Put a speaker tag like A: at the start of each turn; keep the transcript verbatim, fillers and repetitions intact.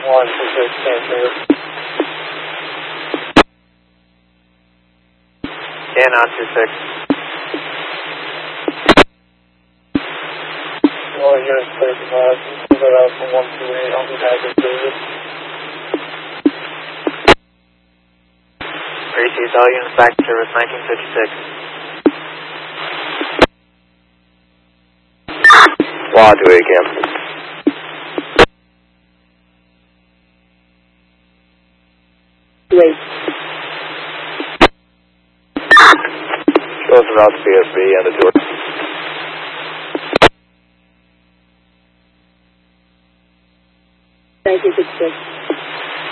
A: one two six, transfer.
B: Scan on two six.
A: One unit thirty-five, move it out from one two eight, I'll be back in service.
B: Received all units back to service nineteen fifty-six.
C: One two eight, Cam.
D: Wait.
C: Show us around the P S B and the tour.
D: nineteen fifty-six.